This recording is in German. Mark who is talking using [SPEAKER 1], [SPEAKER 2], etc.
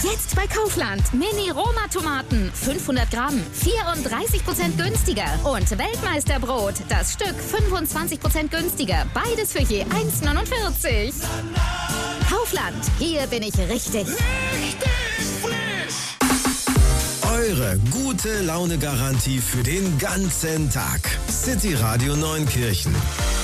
[SPEAKER 1] Jetzt bei Kaufland. Mini-Roma-Tomaten. 500 Gramm. 34% günstiger. Und Weltmeisterbrot. Das Stück 25% günstiger. Beides für je 1,49. Kaufland. Hier bin ich richtig.
[SPEAKER 2] Eure gute Laune-Garantie für den ganzen Tag. City Radio Neunkirchen.